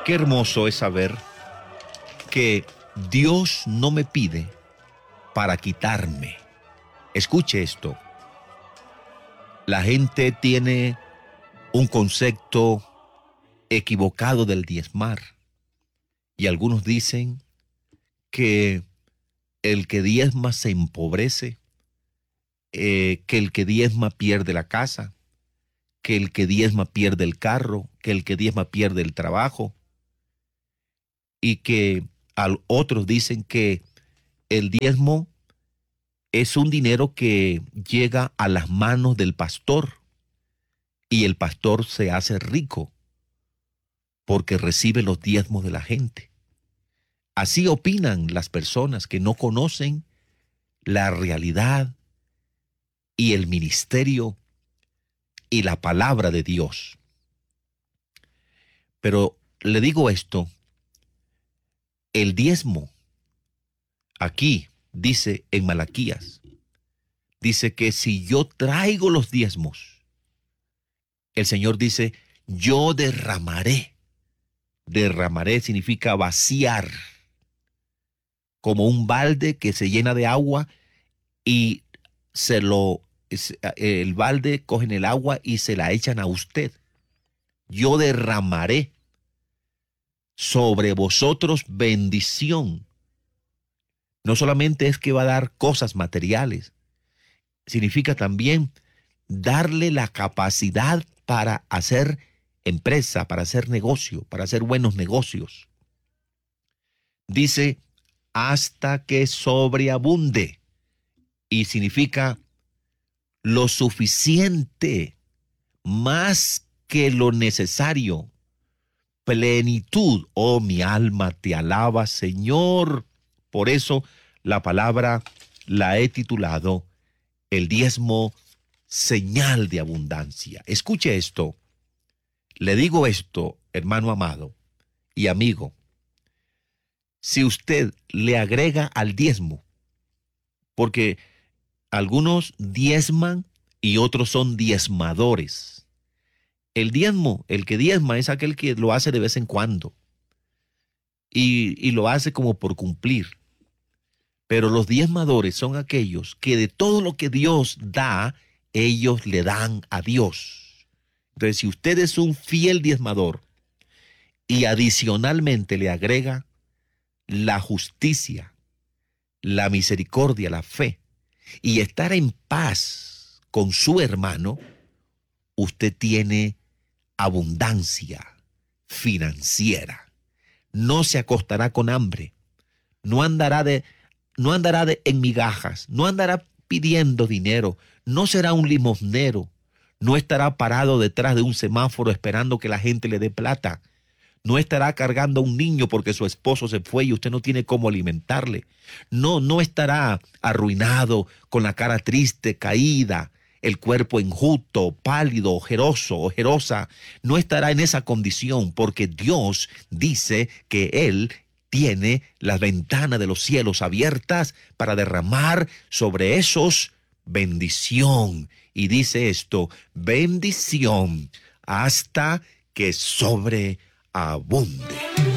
Qué hermoso es saber que Dios no me pide para quitarme. Escuche esto. La gente tiene un concepto equivocado del diezmar. Y algunos dicen que el que diezma se empobrece, que el que diezma pierde la casa, que el que diezma pierde el carro, que el que diezma pierde el trabajo, y que otros dicen que el diezmo es un dinero que llega a las manos del pastor y el pastor se hace rico porque recibe los diezmos de la gente. Así opinan las personas que no conocen la realidad y el ministerio y la palabra de Dios. Pero le digo esto, el diezmo, aquí dice en Malaquías, dice que si yo traigo los diezmos, el Señor dice, yo derramaré. Derramaré significa vaciar, como un balde que se llena de agua y el balde cogen el agua y se la echan a usted. Yo derramaré sobre vosotros bendición. No solamente es que va a dar cosas materiales, significa también darle la capacidad para hacer empresa, para hacer negocio, para hacer buenos negocios. Dice, hasta que sobreabunde, y significa lo suficiente, más que lo necesario, plenitud. Oh, mi alma te alaba, Señor. Por eso la palabra la he titulado el diezmo, señal de abundancia. Escuche esto. Le digo esto, hermano amado y amigo. Si usted le agrega al diezmo, porque algunos diezman y otros son diezmadores. El diezmo, el que diezma es aquel que lo hace de vez en cuando y lo hace como por cumplir. Pero los diezmadores son aquellos que de todo lo que Dios da, ellos le dan a Dios. Entonces, si usted es un fiel diezmador y adicionalmente le agrega la justicia, la misericordia, la fe y estar en paz con su hermano, usted tiene abundancia financiera. No se acostará con hambre, no andará en migajas, no andará pidiendo dinero, no será un limosnero, no estará parado detrás de un semáforo esperando que la gente le dé plata. No estará cargando a un niño porque su esposo se fue y usted no tiene cómo alimentarle. No estará arruinado, con la cara triste, caída, el cuerpo enjuto, pálido, ojerosa. No estará en esa condición porque Dios dice que Él tiene las ventanas de los cielos abiertas para derramar sobre esos bendición. Y dice esto, bendición hasta que sobreabunde.